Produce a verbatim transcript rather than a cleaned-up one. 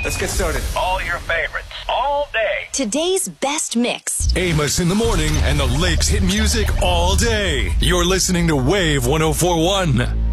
Let's get started. All your favorites, all day. Today's best mix. Amos in the morning and the Lakes hit music all day. You're listening to Wave one oh four one.